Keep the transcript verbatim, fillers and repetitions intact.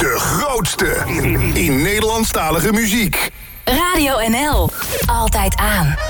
De grootste in, in Nederlandstalige muziek. Radio N L. Altijd aan.